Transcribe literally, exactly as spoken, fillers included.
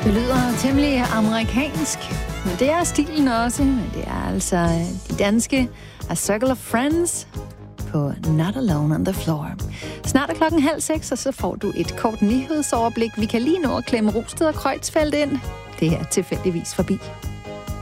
Det lyder temmelig amerikansk, men det er stilen også. Men det er altså de danske A Circle of Friends på Not Alone on the Floor. Snart er klokken halv seks, og så får du et kort nyhedsoverblik. Vi kan lige nå at klemme Rosted og Kreutzfeldt ind. Det er tilfældigvis forbi.